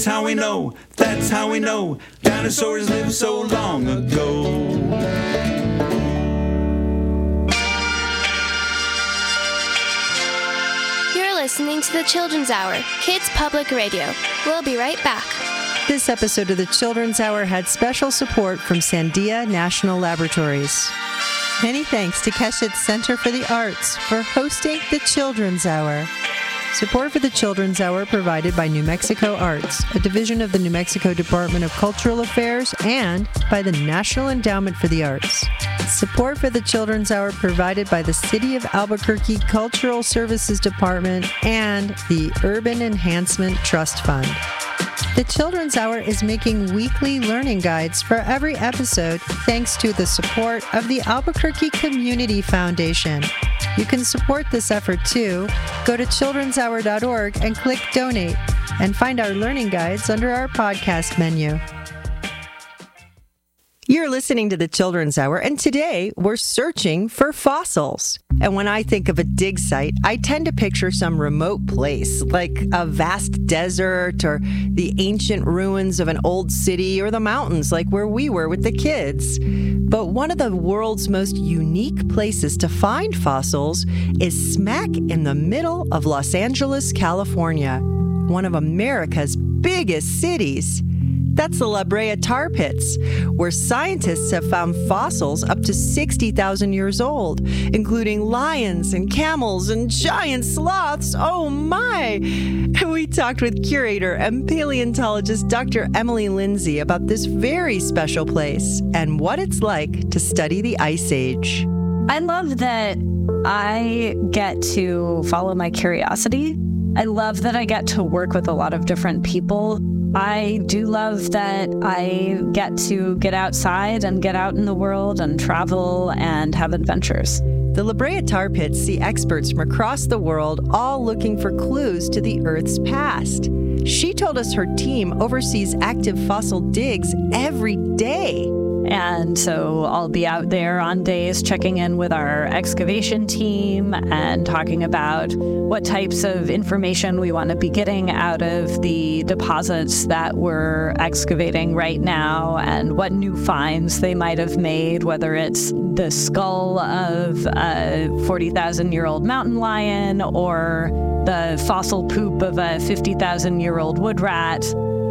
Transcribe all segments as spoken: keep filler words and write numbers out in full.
That's how we know, that's how we know dinosaurs lived so long ago. You're listening to the Children's Hour, Kids Public Radio. We'll be right back. This episode of the Children's Hour had special support from Sandia National Laboratories. Many thanks to Keshet Center for the Arts for hosting the Children's Hour. Support for the Children's Hour provided by New Mexico Arts, a division of the New Mexico Department of Cultural Affairs, and by the National Endowment for the Arts. Support for the Children's Hour provided by the City of Albuquerque Cultural Services Department and the Urban Enhancement Trust Fund. The Children's Hour is making weekly learning guides for every episode thanks to the support of the Albuquerque Community Foundation. You can support this effort too. Go to children's hour dot org and click Donate, and find our learning guides under our podcast menu. You're listening to the Children's Hour, and today we're searching for fossils. And when I think of a dig site, I tend to picture some remote place, like a vast desert or the ancient ruins of an old city or the mountains, like where we were with the kids. But one of the world's most unique places to find fossils is smack in the middle of Los Angeles, California, one of America's biggest cities. That's the La Brea Tar Pits, where scientists have found fossils up to sixty thousand years old, including lions and camels and giant sloths. Oh my! We talked with curator and paleontologist Doctor Emily Lindsay about this very special place and what it's like to study the Ice Age. I love that I get to follow my curiosity. I love that I get to work with a lot of different people. I do love that I get to get outside and get out in the world and travel and have adventures. The La Brea Tar Pits see experts from across the world all looking for clues to the Earth's past. She told us her team oversees active fossil digs every day. And so I'll be out there on days checking in with our excavation team and talking about what types of information we want to be getting out of the deposits that we're excavating right now and what new finds they might have made, whether it's the skull of a forty thousand year old mountain lion or the fossil poop of a fifty thousand year old wood rat,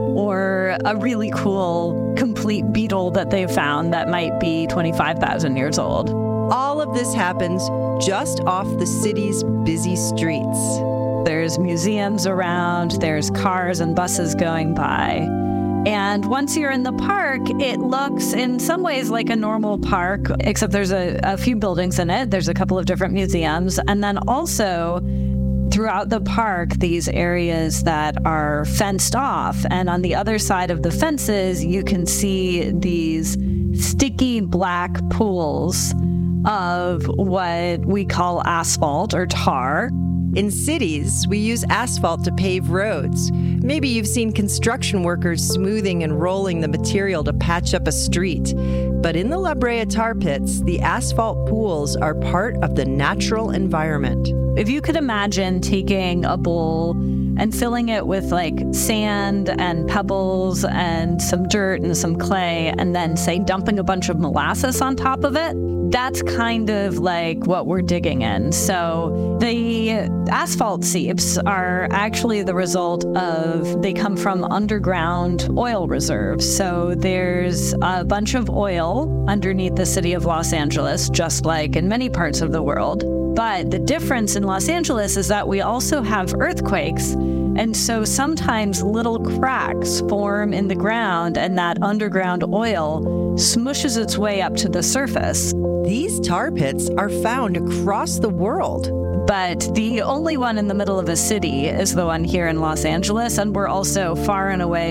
or a really cool complete beetle that they found that might be twenty-five thousand years old. All of this happens just off the city's busy streets. There's museums around, there's cars and buses going by. And once you're in the park, it looks in some ways like a normal park, except there's a, a few buildings in it. There's a couple of different museums. And then also, throughout the park, these areas that are fenced off, and on the other side of the fences, you can see these sticky black pools of what we call asphalt or tar. In cities, we use asphalt to pave roads. Maybe you've seen construction workers smoothing and rolling the material to patch up a street. But in the La Brea Tar Pits, the asphalt pools are part of the natural environment. If you could imagine taking a bowl and filling it with like sand and pebbles and some dirt and some clay, and then say dumping a bunch of molasses on top of it, that's kind of like what we're digging in. So the asphalt seeps are actually the result of, they come from underground oil reserves. So there's a bunch of oil underneath the city of Los Angeles, just like in many parts of the world. But the difference in Los Angeles is that we also have earthquakes. And so sometimes little cracks form in the ground, and that underground oil smushes its way up to the surface. These tar pits are found across the world. But the only one in the middle of a city is the one here in Los Angeles, and we're also far and away